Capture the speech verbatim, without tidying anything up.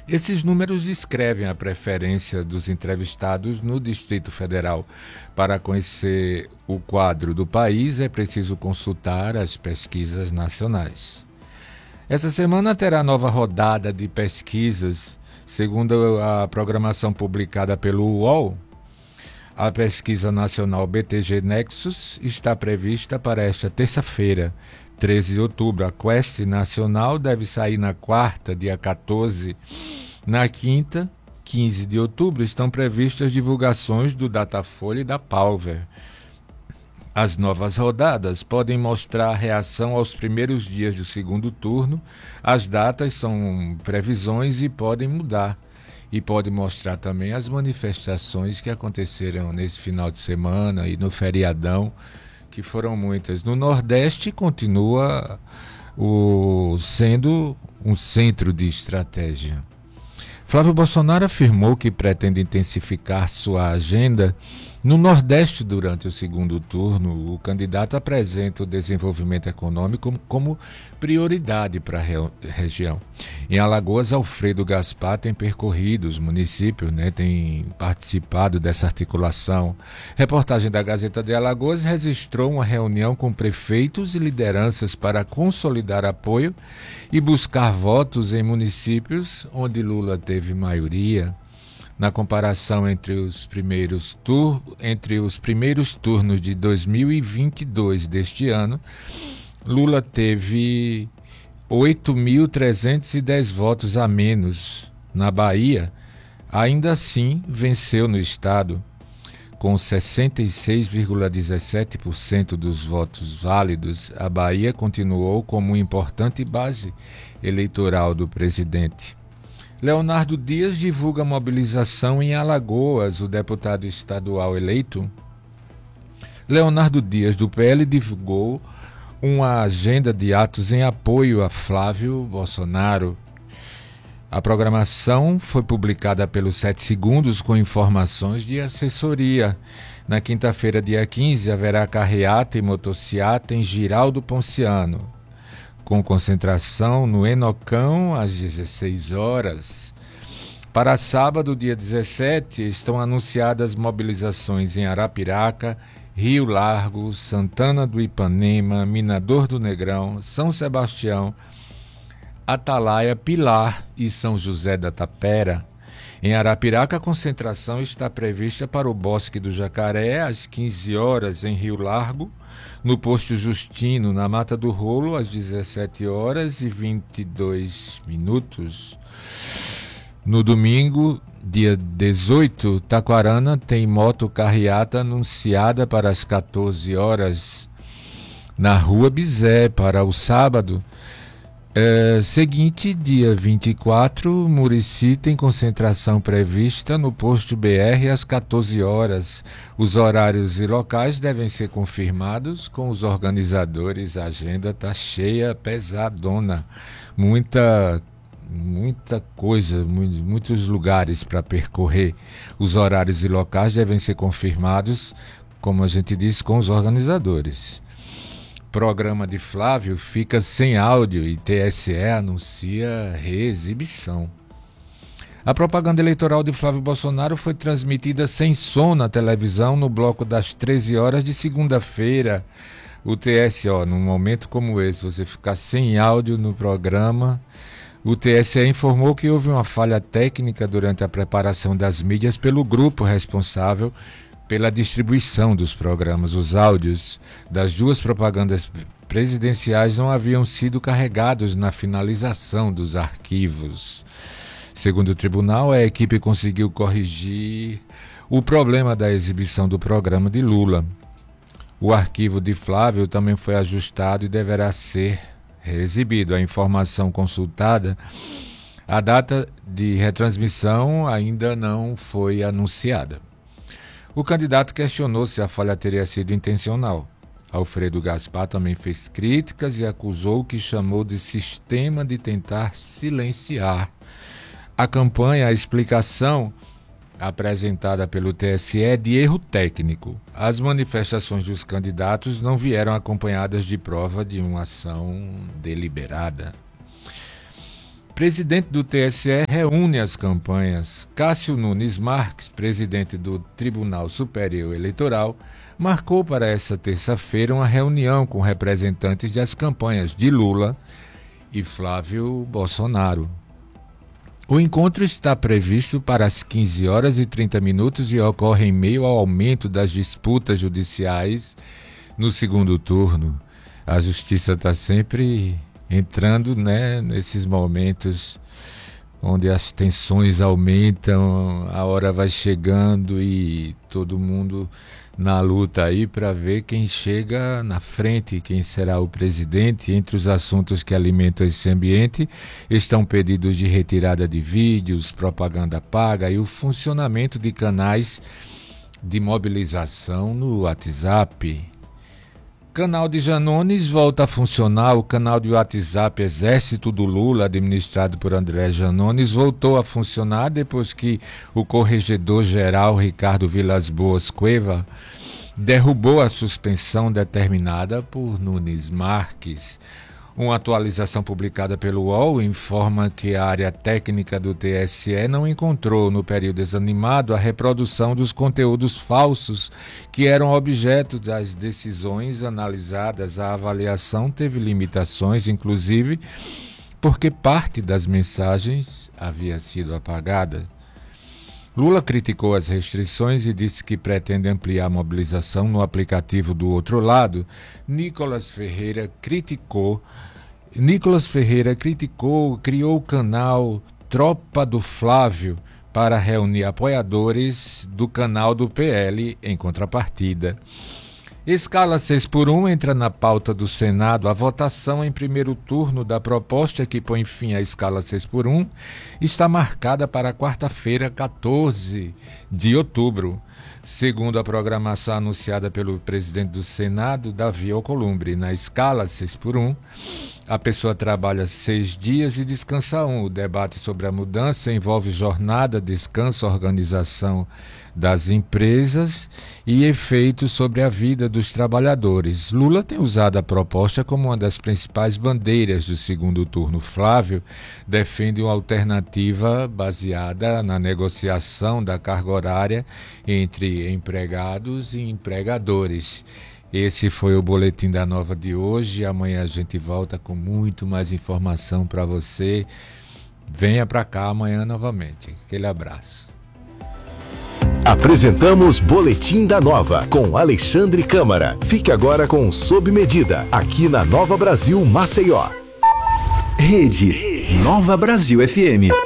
Esses números descrevem a preferência dos entrevistados no Distrito Federal. Para conhecer o quadro do país, é preciso consultar as pesquisas nacionais. Essa semana terá nova rodada de pesquisas. Segundo a programação publicada pelo U O L, a pesquisa nacional B T G Nexus está prevista para esta terça-feira, treze de outubro. A Quest Nacional deve sair na quarta, dia quatorze. Na quinta, quinze de outubro, estão previstas divulgações do Datafolha e da Palver. As novas rodadas podem mostrar a reação aos primeiros dias do segundo turno. As datas são previsões e podem mudar. E pode mostrar também as manifestações que aconteceram nesse final de semana e no feriadão, que foram muitas. No Nordeste continua o, sendo um centro de estratégia. Flávio Bolsonaro afirmou que pretende intensificar sua agenda no Nordeste durante o segundo turno. O candidato apresenta o desenvolvimento econômico como prioridade para a re- região. Em Alagoas, Alfredo Gaspar tem percorrido os municípios, né, tem participado dessa articulação. Reportagem da Gazeta de Alagoas registrou uma reunião com prefeitos e lideranças para consolidar apoio e buscar votos em municípios onde Lula teve maioria. Na comparação entre os primeiros, tur- entre os primeiros turnos de dois mil e vinte e dois deste ano, Lula teve oito mil trezentos e dez votos a menos. Na Bahia, ainda assim venceu no estado, com sessenta e seis vírgula dezessete por cento dos votos válidos. A Bahia continuou como uma importante base eleitoral do presidente. Leonardo Dias divulga mobilização em Alagoas. O deputado estadual eleito Leonardo Dias, do P L, divulgou uma agenda de atos em apoio a Flávio Bolsonaro. A programação foi publicada pelos Sete Segundos com informações de assessoria. Na quinta-feira, dia quinze, haverá carreata e motociata em Giraldo Ponciano, com concentração no Enocão às dezesseis horas. Para sábado, dia dezessete, estão anunciadas mobilizações em Arapiraca, Rio Largo, Santana do Ipanema, Minador do Negrão, São Sebastião, Atalaia, Pilar e São José da Tapera. Em Arapiraca, a concentração está prevista para o Bosque do Jacaré às quinze horas, em Rio Largo, no Posto Justino, na Mata do Rolo, às dezessete horas e vinte e dois minutos. No domingo, dia dezoito, Taquarana tem moto carreata anunciada para as quatorze horas. Na Rua Bizé, para o sábado é, seguinte, dia vinte e quatro, Murici tem concentração prevista no Posto B R às quatorze horas. Os horários e locais devem ser confirmados com os organizadores. A agenda está cheia, pesadona. Muita, muita coisa, muitos lugares para percorrer. Os horários e locais devem ser confirmados, como a gente disse, com os organizadores. Programa de Flávio fica sem áudio e T S E anuncia reexibição. A propaganda eleitoral de Flávio Bolsonaro foi transmitida sem som na televisão no bloco das treze horas de segunda-feira. O T S E, num momento como esse, você ficar sem áudio no programa, o T S E informou que houve uma falha técnica durante a preparação das mídias pelo grupo responsável pela distribuição dos programas. Os áudios das duas propagandas presidenciais não haviam sido carregados na finalização dos arquivos. Segundo o tribunal, a equipe conseguiu corrigir o problema da exibição do programa de Lula. O arquivo de Flávio também foi ajustado e deverá ser reexibido. A informação consultada, a data de retransmissão ainda não foi anunciada. O candidato questionou se a falha teria sido intencional. Alfredo Gaspar também fez críticas e acusou o que chamou de sistema de tentar silenciar. A campanha, a explicação apresentada pelo T S E é de erro técnico. As manifestações dos candidatos não vieram acompanhadas de prova de uma ação deliberada. Presidente do T S E reúne as campanhas. Cássio Nunes Marques, presidente do Tribunal Superior Eleitoral, marcou para esta terça-feira uma reunião com representantes das campanhas de Lula e Flávio Bolsonaro. O encontro está previsto para as quinze horas e trinta minutos e ocorre em meio ao aumento das disputas judiciais no segundo turno. A justiça está sempre entrando, né, nesses momentos onde as tensões aumentam, a hora vai chegando e todo mundo na luta aí para ver quem chega na frente, quem será o presidente. Entre os assuntos que alimentam esse ambiente estão pedidos de retirada de vídeos, propaganda paga e o funcionamento de canais de mobilização no WhatsApp. Canal de Janones volta a funcionar. O canal de WhatsApp Exército do Lula, administrado por André Janones, voltou a funcionar depois que o corregedor-geral Ricardo Vilas Boas Cueva derrubou a suspensão determinada por Nunes Marques. Uma atualização publicada pelo U O L informa que a área técnica do T S E não encontrou no período examinado a reprodução dos conteúdos falsos que eram objeto das decisões analisadas. A avaliação teve limitações, inclusive porque parte das mensagens havia sido apagada. Lula criticou as restrições e disse que pretende ampliar a mobilização no aplicativo do outro lado. Nicolas Ferreira criticou, Nicolas Ferreira criticou, criou o canal Tropa do Flávio para reunir apoiadores do canal do P L em contrapartida. Escala seis por um entra na pauta do Senado. A votação em primeiro turno da proposta que põe fim à escala seis por um está marcada para quarta-feira, quatorze de outubro. Segundo a programação anunciada pelo presidente do Senado, Davi Alcolumbre, na escala seis por um, a pessoa trabalha seis dias e descansa um. O debate sobre a mudança envolve jornada, descanso, organização das empresas e efeitos sobre a vida dos trabalhadores. Lula tem usado a proposta como uma das principais bandeiras do segundo turno. Flávio defende uma alternativa baseada na negociação da carga horária entre empregados e empregadores. Esse foi o Boletim da Nova de hoje. Amanhã a gente volta com muito mais informação para você. Venha para cá amanhã novamente. Aquele abraço. Apresentamos Boletim da Nova com Alexandre Câmara. Fique agora com Sob Medida, aqui na Nova Brasil Maceió. Rede Nova Brasil F M.